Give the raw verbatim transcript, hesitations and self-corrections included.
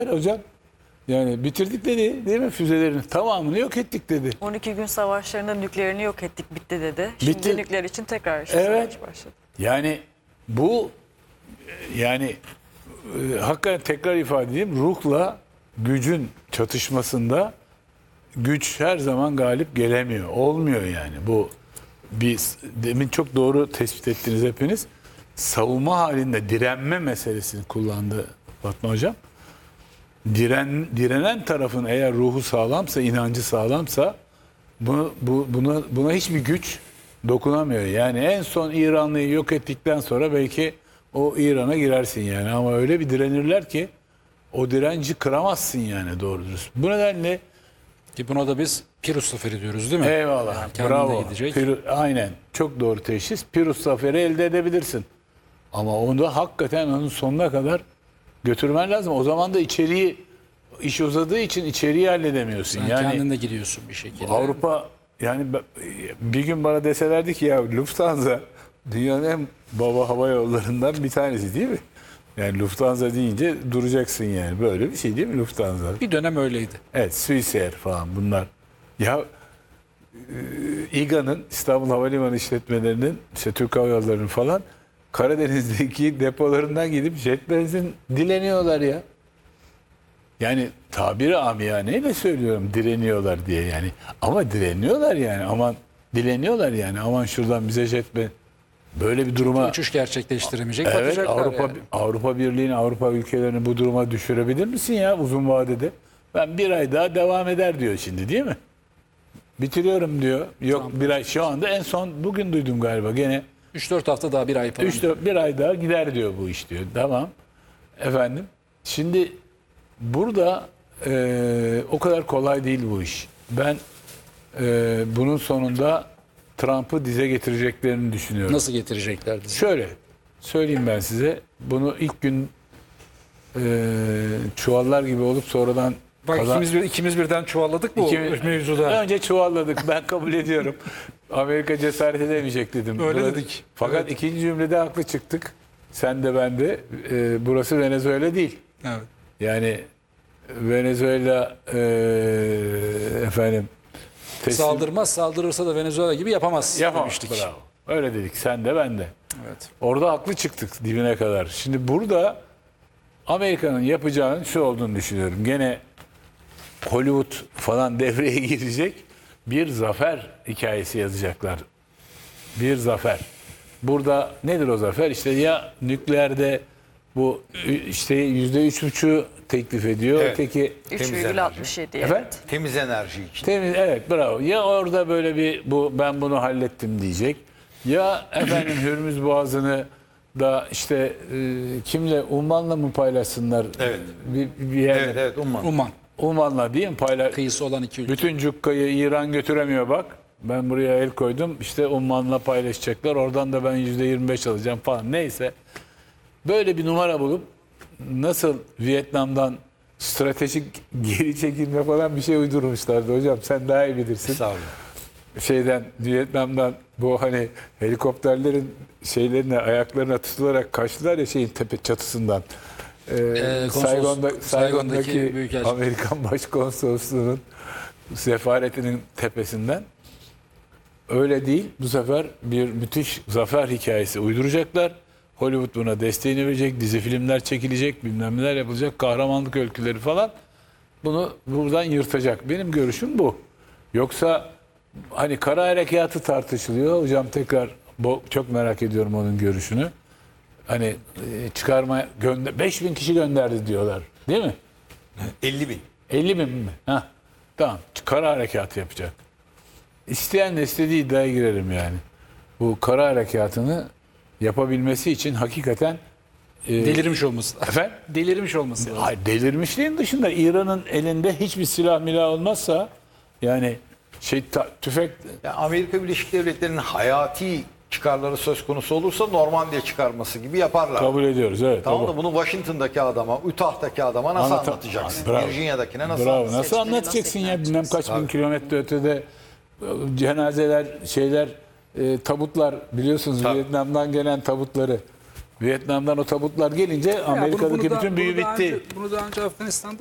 hocam. Yani bitirdik dedi değil mi füzelerin tamamını yok ettik dedi. on iki gün savaşlarında nükleerini yok ettik bitti dedi. Şimdi Bitti. nükleer için tekrar işte Evet. savaş başladı. Yani bu yani e, hakikaten tekrar ifade edeyim ruhla gücün çatışmasında güç her zaman galip gelemiyor. Olmuyor yani. Bu bir demin çok doğru tespit ettiniz hepiniz. Savunma halinde direnme meselesini kullandı Fatma Hocam. Diren, direnen tarafın eğer ruhu sağlamsa, inancı sağlamsa bu, bu, buna, buna hiçbir güç dokunamıyor. Yani en son İranlı'yı yok ettikten sonra belki o İran'a girersin yani. Ama öyle bir direnirler ki o direnci kıramazsın yani doğru dürüst. Bu nedenle Ki buna da biz Pirus Zaferi diyoruz değil mi? eyvallah. Yani kendine Bravo. gidecek. Piru- aynen. Çok doğru teşhis. Pirus zaferi elde edebilirsin. Ama onu da hakikaten onun sonuna kadar götürmen lazım. O zaman da içeriği iş uzadığı için içeriği halledemiyorsun. Sen yani kendin de gidiyorsun bir şekilde. Avrupa yani ben- bir gün bana deselerdi ki ya Lufthansa dünyanın en baba hava yollarından bir tanesi değil mi? Yani Lufthansa deyince duracaksın yani. Böyle bir şey değil mi Lufthansa? Bir dönem öyleydi. Evet, Swissair falan bunlar. Ya e, İGA'nın İstanbul Havalimanı işletmelerinin işte Türk Hava Yolları'nın falan Karadeniz'deki depolarından gidip jet benzin dileniyorlar ya. Yani tabiri amiyaneyle söylüyorum direniyorlar diye yani. Ama direniyorlar yani. Aman dileniyorlar yani. Aman şuradan bize jet be. Böyle bir duruma Uçuş gerçekleştiremeyecek. evet, bakacaklar Avrupa yani. Avrupa Birliği'nin Avrupa ülkelerini bu duruma düşürebilir misin ya uzun vadede? Ben bir ay daha devam eder diyor şimdi değil mi? Bitiriyorum diyor. Yok Tamam. bir ay şu anda en son bugün duydum galiba gene üç dört hafta daha bir ay falan. üç bir ay daha gider diyor bu iş diyor. Tamam. Efendim. Şimdi burada e, o kadar kolay değil bu iş. Ben e, bunun sonunda Trump'ı dize getireceklerini düşünüyorum. Nasıl getirecekler bizi? Şöyle söyleyeyim ben size. Bunu ilk gün e, çuvallar gibi olup sonradan Bak kazan- ikimiz, bir, ikimiz birden çuvalladık bu İkimiz- mevzuda. Önce çuvalladık. Ben kabul ediyorum. Amerika cesaret edemeyecek dedim. Öyle Burası- dedik. Fakat Evet. ikinci cümlede haklı çıktık. Sen de ben de. E, burası Venezuela değil. Evet. Yani Venezuela e, efendim teslim- Saldırmaz, saldırırsa da Venezuela gibi yapamaz yapamaz. demiştik. Bravo. Öyle dedik. Sen de ben de. Evet. Orada haklı çıktık dibine kadar. Şimdi burada Amerika'nın yapacağının şu olduğunu düşünüyorum. Gene Hollywood falan devreye girecek. Bir zafer hikayesi yazacaklar. Bir zafer. Burada nedir o zafer? İşte ya nükleerde bu işte yüzde üç buçuğu teklif ediyor. Evet. Öteki üç virgül altmış yedi efendim? evet. Temiz enerji için. Temiz, evet bravo. Ya orada böyle bir bu ben bunu hallettim diyecek. Ya efendim Hürmüz Boğazı'nı da işte e, kimle Umman'la mı paylaşsınlar? Evet. Bir, bir yerde. Evet evet Umman. Umman. Umman'la değil mi paylaş? Kıyısı olan iki ülke. Bütün cukkayı İran götüremiyor bak. Ben buraya el koydum. İşte Umman'la paylaşacaklar. Oradan da ben yüzde yirmi beş alacağım falan. Neyse. Böyle bir numara bulup nasıl Vietnam'dan stratejik geri çekilme falan bir şey uydurmuşlardı hocam. Sen daha iyi bilirsin. Sağ olun. Şeyden Vietnam'dan bu hani helikopterlerin şeylerine ayaklarına tutularak kaçtılar ya şeyin tepe çatısından. Ee, konsolos- Saigon'da, Saigon'daki Saigon'daki büyükelçi. Amerikan Başkonsolosluğu'nun sefaretinin tepesinden. Öyle değil. Bu sefer bir müthiş zafer hikayesi uyduracaklar. Hollywood buna desteğini verecek. Dizi filmler çekilecek. Bilmem neler yapılacak. Kahramanlık öyküleri falan. Bunu buradan yırtacak. Benim görüşüm bu. Yoksa hani kara harekatı tartışılıyor. Hocam tekrar bu, çok merak ediyorum onun görüşünü. Hani e, çıkarma gönder beş bin kişi gönderdi diyorlar. Değil mi? elli bin. elli bin mi? Heh. Tamam. Kara harekatı yapacak. İsteyen de istediği iddiaya girerim yani. Bu kara harekatını yapabilmesi için hakikaten e, Delirmiş olması lazım. efendim? Delirmiş olması lazım. Hayır, delirmişliğin dışında İran'ın elinde hiçbir silah milah olmazsa yani şey ta- tüfek Yani Amerika Birleşik Devletleri'nin hayati çıkarları söz konusu olursa Normandiya çıkarması gibi yaparlar. kabul ediyoruz. Evet. Tamam tamam. da bunu Washington'daki adama, Utah'taki adama nasıl Anlata- anlatacaksın? Bravo. Virginia'dakine nasıl Bravo. anlatacaksın? Nasıl Seçmeni anlatacaksın nasıl ya ikna bilmem kaç bin Tabii. kilometre ötede e, cenazeler şeyler e, tabutlar biliyorsunuz Tabii. Vietnam'dan gelen tabutları Vietnam'dan o tabutlar gelince Ya bunu- Amerika'daki bunu da- bütün büyü bunu daha bitti. önce- bunu daha önce Afganistan'da